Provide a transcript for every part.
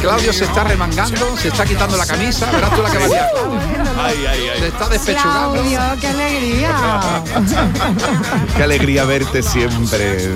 Claudio se está remangando, se está quitando la camisa. Verás tú la que valía. Ay. Se está despechugando. Claudio, qué alegría. Qué alegría verte siempre.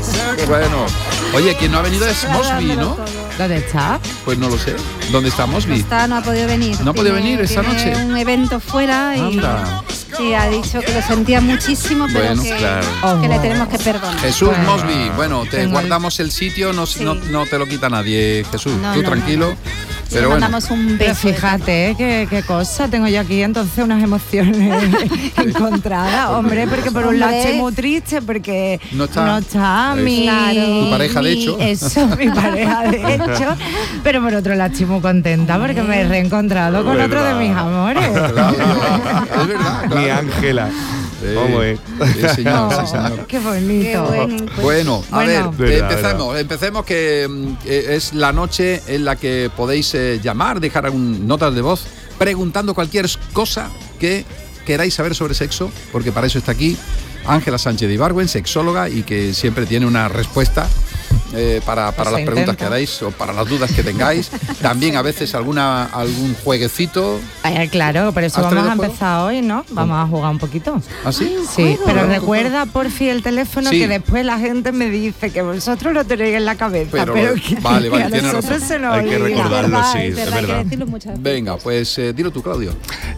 Bueno. Oye, quien no ha venido es Mosby, ¿no? ¿Dónde está? Pues no lo sé. ¿Dónde está Mosby? No ha podido venir. No ha podido venir esta noche. Un evento fuera y Anda. sí, ha dicho que lo sentía muchísimo, pero Bueno, que, claro. que le tenemos que perdonar. Jesús Bueno. Mosby, bueno, te guardamos el sitio, no te lo quita nadie, Jesús. No, Tú no, tranquilo. Le Pero bueno. mandamos un Pero beso. fíjate qué cosa tengo yo aquí, entonces unas emociones encontradas, hombre, porque por un lado Hombre. estoy muy triste porque No está. mi Claro. Tu pareja, de hecho. Eso, mi pareja de hecho, pero por otro lado estoy muy contenta porque me he reencontrado con otro de mis amores. Claro. Es verdad, Mi claro. Ángela. Sí. ¿Cómo es? Sí, señor, sí, señor. Qué bonito. Qué bueno. Bueno, a Bueno. ver, Verdad, empecemos que es la noche en la que podéis llamar, dejar notas de voz, preguntando cualquier cosa que queráis saber sobre sexo, porque para eso está aquí Ángela Sánchez de Ibargüen, sexóloga, y que siempre tiene una respuesta para las preguntas que hagáis o para las dudas que tengáis. También a veces algún jueguecito. Ay, claro, por eso ¿Has vamos traído a juego? empezar hoy, ¿no? Vamos a jugar un poquito. ¿Así? Sí, pero Bueno, recuerda porfi el teléfono, Sí. que después la gente me dice que vosotros lo tenéis en la cabeza, Pero pero, lo- que, vale, que a tienes nosotros razón. se nos Hay que olvida. recordarlo, sí, Es es verdad, hay que verdad. decirlo muchas veces. Venga, pues dilo tú, Claudio.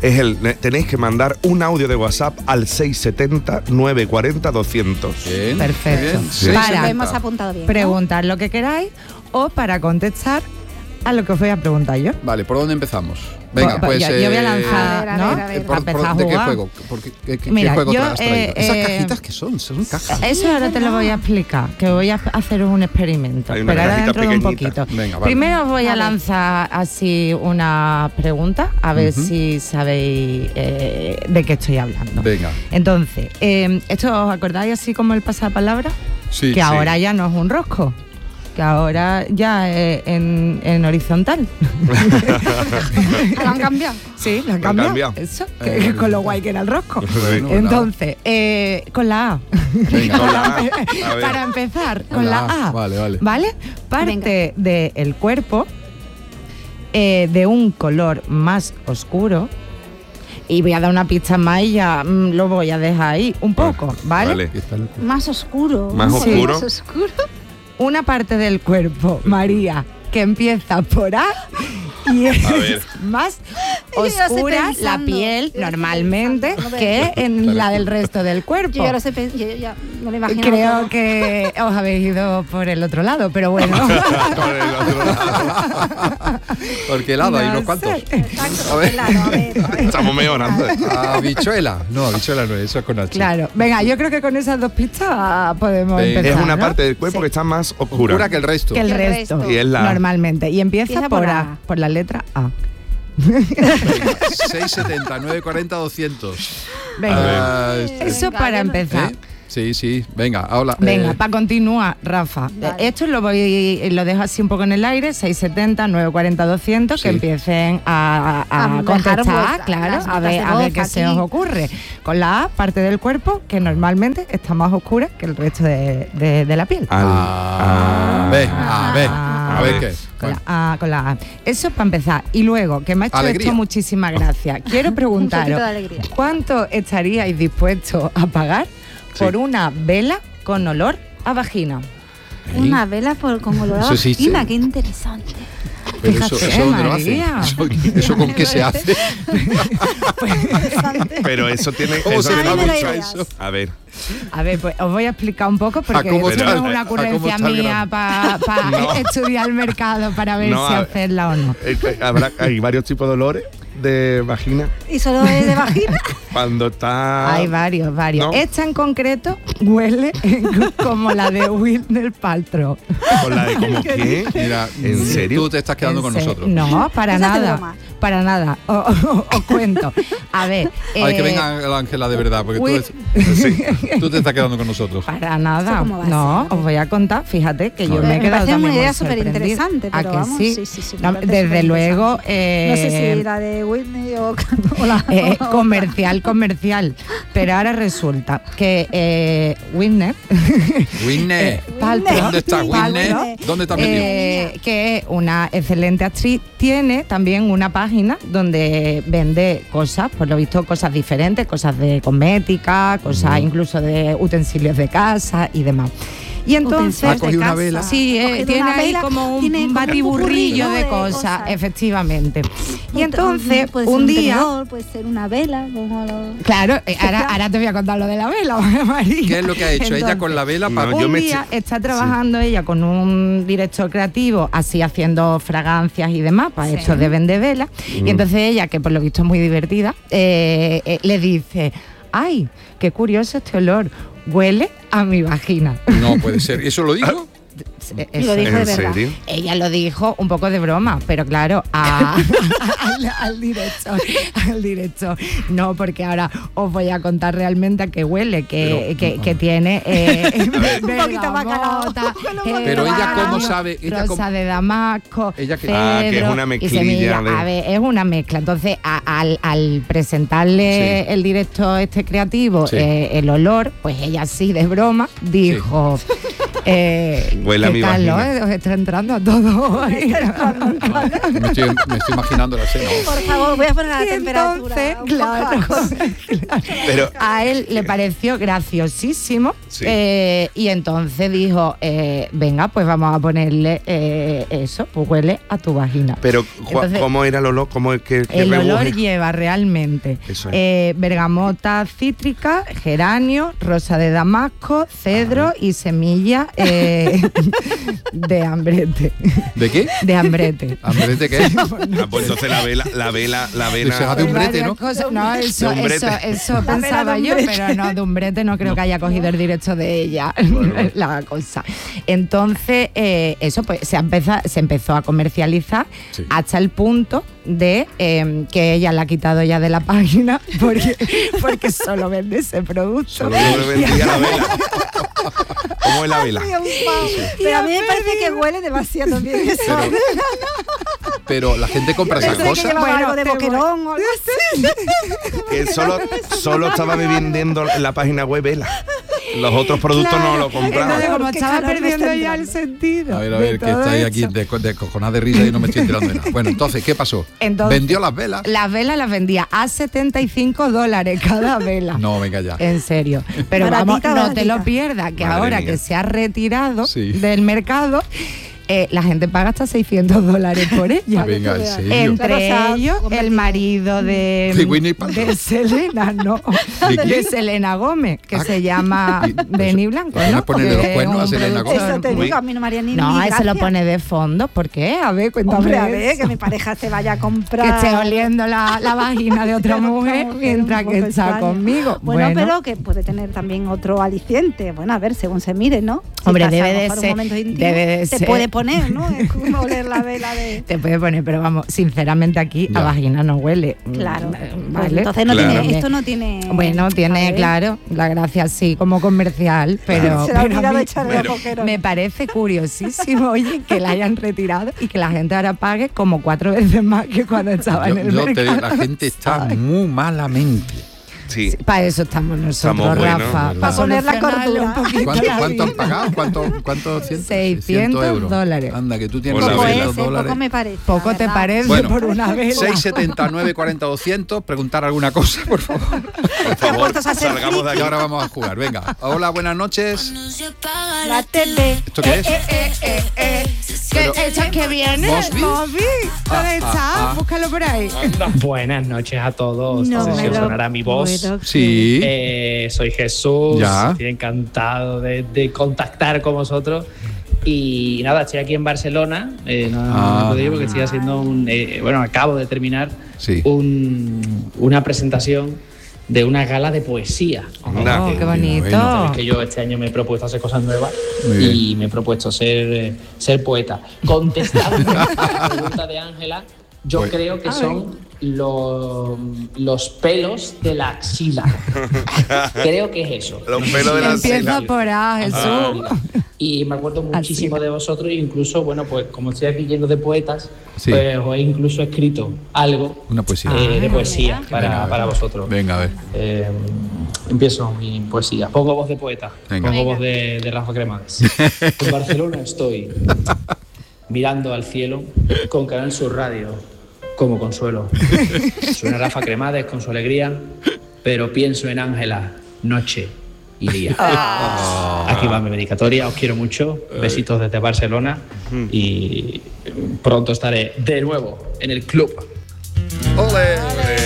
Tenéis que mandar un audio de WhatsApp al 670 940 200. Bien. Perfecto. Bien. Sí. Lo 670. hemos apuntado bien, ¿no? Preguntar lo que queráis o para contestar a lo que os voy a preguntar yo. Vale, ¿por dónde empezamos? Venga, pues. yo voy a lanzar, a ¿no? ver, a ver. Para empezar a ¿De qué jugar. juego? ¿Qué Mira, juego yo, has traído? ¿Esas eh, cajitas qué son? Son cajas. Eso ahora te lo voy a explicar, que voy a haceros un experimento, Hay una pero ahora cajita dentro de un pequeñita. poquito. Venga, vale. Primero os voy a Vale. lanzar así una pregunta, a ver si sabéis de qué estoy hablando. Venga. Entonces, ¿esto os acordáis así como el pasapalabra? Sí. Que ahora ya no es un rosco, que ahora ya es en horizontal. Lo han cambiado. Sí, lo han han cambiado. cambiado. Eso, que con lo guay que era el rosco. Bueno, Entonces, con la A. Venga. Con la A. A ver. Para empezar, con la A. Vale. ¿Vale? Parte del cuerpo de un color más oscuro. Y voy a dar una pista más y ya lo voy a dejar ahí un poco, ¿vale? Vale. Aquí está el- Más oscuro. Más Sí. oscuro. Más oscuro. Una parte del cuerpo, María, que empieza por A y es ver. más Yo ya estoy oscura la pensando. piel Yo ya estoy normalmente pensando. que en la del resto del cuerpo. Yo ya lo sé, yo ya me lo imagino. Creo todo. que os habéis ido por el otro lado, pero bueno. Por el otro lado. Porque helado hay No unos cuantos. sé. Exacto, A ver. claro, a ver. Estamos mejorando. Habichuela. No, habichuela no, eso es con H. Claro, venga, yo creo que con esas dos pistas podemos Venga. empezar. Es una ¿no? parte del cuerpo Sí. que está más oscura. Oscura que el resto. Que el Que el resto. resto. Y es la Normalmente. Y empieza Empieza por por A, A. por la letra A. 670 940 200. Venga, Este- eso Venga, para yo no- empezar. ¿Eh? Sí. Venga, ahora. Venga, para continuar, Rafa. Vale. Esto lo dejo así un poco en el aire, 670 940 200, que Sí. empiecen a dejar contestar, vuestras- claro, las a notas ver, de a ver voz qué se aquí. os ocurre. Con la A, parte del cuerpo que normalmente está más oscura que el resto de la piel. A ver. A ver qué. Con la A. Eso para empezar. Y luego, que me ha hecho Alegría. esto muchísima gracia, quiero Un preguntaros, poquito de alegría. ¿cuánto estaríais dispuestos a pagar por una vela con olor a vagina? Una vela con olor a Eso existe. vagina, qué interesante. Pero eso, Fíjate, ¿dónde lo hace? María. ¿Eso con qué se hace? Pero eso tiene. ¿Cómo eso se tiene fabrica mucho- ideas. eso? A ver. A ver, pues os voy a explicar un poco porque cómo esto está no es el- una a cómo ocurrencia está el mía grano. para No. estudiar el mercado para ver No, si a ver. hacerla o no. Hay varios tipos de olores de vagina. ¿Y solo es de vagina? Cuando está. Hay varios. ¿No? Esta en concreto huele como la de Will Paltrow. Con la de como qué. Mira, ¿En serio? Tú te estás quedando En con serio. nosotros. No, para Esa es nada. broma. Para nada. Os cuento. A ver. A ver, que venga la Ángela de verdad, porque Will- tú te estás quedando con nosotros. Para nada. ¿Eso cómo va a No, ser? os voy a contar. Fíjate que yo A me he ver. Me quedado parece una también idea muy superinteresante, sorprendida. ¿A pero que vamos, sí? sí, No, me parece desde superinteresante. luego. No sé si la de Whitney o la... Comercial. Pero ahora resulta que Whitney... ¿Dónde está Whitney? ¿Dónde está metido? Que es una excelente actriz, tiene también una página donde vende cosas, por lo visto cosas diferentes, cosas de cosmética, cosas incluso de utensilios de casa y demás. Y entonces ¿ha cogido una vela? Sí, tiene una ahí vela, como tiene un como batiburrillo un de popurrí, ¿no? cosas, de efectivamente. Y entonces puede ser un día... tenedor, puede ser una vela, como lo... Claro, ahora te voy a contar lo de la vela, María. ¿Qué es lo que ha hecho ella con la vela? Para... Un día está trabajando ella con un director creativo, así haciendo fragancias y demás, para esto de vender velas. Y entonces ella, que por lo visto es muy divertida, le dice, ¡ay, qué curioso este olor! Huele a mi vagina. No puede ser. ¿Eso lo dijo? Y lo dijo de ¿En verdad. serio? Ella lo dijo un poco de broma, pero claro, al director. No, porque ahora os voy a contar realmente a qué huele, que tiene Un poquito bacalao. Pero ella cómo sabe, ella rosa de damasco, ella que- cedro que es una y mezclilla semilla. de- A ver, es una mezcla. Entonces, al presentarle Sí. el director creativo Sí. el olor, pues ella sí de broma dijo... Huele a ¿qué mi tal, no? vagina. Os está entrando a todos. me estoy imaginando la escena. Por favor, voy a poner la Y temperatura. entonces, un poco. claro, Pero a él le pareció graciosísimo Sí. y entonces dijo, venga, pues vamos a ponerle eso, pues huele a tu vagina. Pero Entonces, ¿cómo era el olor? ¿Cómo es que el olor rebuje? lleva realmente Eso es. bergamota cítrica, geranio, rosa de damasco, cedro y semilla de hambrete. ¿De qué? De hambrete. ¿Hambrete qué? Ah, pues entonces la vela. Se va de un brete, ¿no? No, eso, De un brete. eso pensaba yo, pero no, de un brete no creo que haya cogido el directo de ella la cosa. Entonces, eso pues se empezó a comercializar Sí. hasta el punto de que ella la ha quitado ya de la página porque solo vende ese producto. Solo le vendía la vela. ¿Cómo es la vela? Pero a mí me parece que huele demasiado bien eso. Pero la gente compra esas Pensé que cosas. llevaba Bueno, algo de te boquerón o algo así. Que solo estaba vendiendo en la página web vela. Los otros productos no lo Entonces, compraban. como Qué estaba calor me perdiendo está ya el entrando. sentido. A de ver, que todo estáis aquí eso. de cojonada de risa y no me estoy enterando de nada. Bueno, entonces, ¿qué pasó? Entonces, ¿Vendió las velas? Las velas las vendía a $75 cada vela. No, venga ya. En serio. Pero Baratita, vamos, no te baratita. lo pierdas, que Madre ahora mía. que se ha retirado Sí. del mercado, la gente paga hasta $600 por ella. Venga, en serio. Entre Claro, o sea, ellos, hombre, el marido ¿De Winnie Paltrow? de Selena, no. ¿De quién? De Selena Gómez, que Ah, se llama y- Benny Blanco, ¿por qué ¿no? no ponerle Porque los cuernos es a un Selena Gómez? productor. Eso te Uy. digo, a mí no me haría ni No, ni él se lo gracia. pone de fondo. ¿Por qué? A ver, cuéntame. Hombre, a ver, eso. que mi pareja se vaya a Que comprar. esté oliendo la vagina de otra mujer mientras que está conmigo. Bueno, pero que puede tener también otro aliciente. Bueno, a ver, según se mire, ¿no? Si Hombre, estás a debe lo de mejor en ser- momentos íntimos, debe de te ser. puede poner, ¿no? Es como oler la vela de... Te puede poner, pero vamos, sinceramente aquí Ya. a vagina no huele. Claro. Pues Vale. entonces no Claro. tiene, esto no tiene... Bueno, tiene, ¿sabes? claro, la gracia sí como comercial, pero, Se le ha pero a olvidado mí echarle a boquerón. me parece curiosísimo, oye, que la hayan retirado y que la gente ahora pague como 4 veces más que cuando estaba en el Yo te mercado. digo, la gente está ¿sabes? muy malamente. Sí. Para eso estamos nosotros, Estamos buenos, Rafa. ¿verdad? Para poner la solucionarle cordura. un poquito ¿Cuánto, la cuánto han vida. pagado? ¿Cuánto? 600 euros. dólares. Anda, que tú tienes Por la Poco vela. es, poco me parece. Poco la te verdad. parece Bueno. por una vela. 679 40 200, preguntar alguna cosa, por favor. Por favor, puestos a hacer salgamos de Y aquí. ahora vamos a jugar. Venga. Hola, buenas noches. La tele. ¿Esto qué es? Pero- ¿Que viene? ¿Mosby? ¿Mosby? ¿Dónde está? ah. Búscalo por ahí. Buenas noches a todos. No No sé me si os lo sonará mi voz. puedo Sí. Soy Jesús. Ya. Estoy encantado de contactar con vosotros. Y nada, estoy aquí en Barcelona. No he podido porque estoy haciendo acabo de terminar Sí. una presentación de una gala de poesía. Anda. Oh, qué bonito. Bueno. Sabéis que yo este año me he propuesto hacer cosas nuevas Muy bien. y me he propuesto ser poeta. Contestando a la pregunta de Ángela, yo Pues- creo que son los pelos de la axila. Creo que es eso. Los pelos de la Empieza axila. por A, Jesús. Mira, Y me acuerdo muchísimo de vosotros, e incluso, bueno, pues como estoy aquí lleno de poetas, Sí. pues os he incluso escrito algo Una poesía. de poesía Venga, a ver. para vosotros. Venga, a ver. Empiezo mi poesía. Pongo voz de poeta, Venga. pongo voz de Rafa Cremades. En Barcelona estoy mirando al cielo con Canal Sur Radio como consuelo. Suena Rafa Cremades con su alegría, pero pienso en Ángela, noche y día. Aquí va mi dedicatoria, os quiero mucho, besitos desde Barcelona y pronto estaré de nuevo en el club. ¡Ole!